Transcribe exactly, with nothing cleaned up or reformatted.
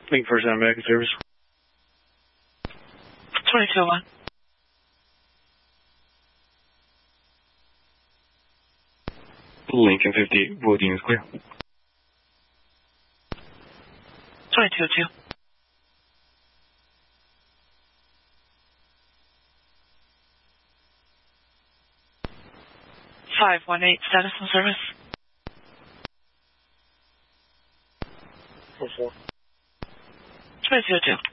Link first on American service. twenty-two oh one. Lincoln fifty-eight, boarding is clear. twenty-two oh two. five one eight, status and service. four four. twenty-two oh two.